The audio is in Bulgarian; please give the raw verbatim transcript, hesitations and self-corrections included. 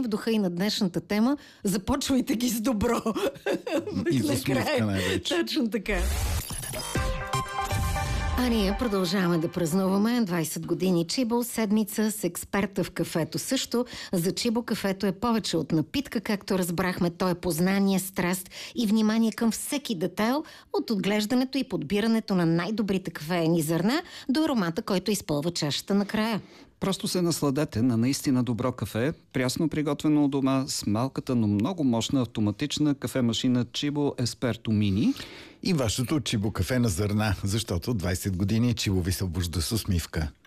в духа и на днешната тема, започвайте ги с добро. И за усмивка най-вече. Точно така. А ние продължаваме да празнуваме двайсет години Чибо, седмица с експерта в кафето. Също за Чибо кафето е повече от напитка, както разбрахме, то е познание, страст и внимание към всеки детайл, от отглеждането и подбирането на най-добрите кафеени зърна до аромата, който изпълва чашата накрая. Просто се насладете на наистина добро кафе, прясно приготвено у дома с малката, но много мощна автоматична кафемашина Чибо Есперто Мини. И вашето Чибо кафе на зърна, защото двайсет години Чибо ви се обужда с усмивка.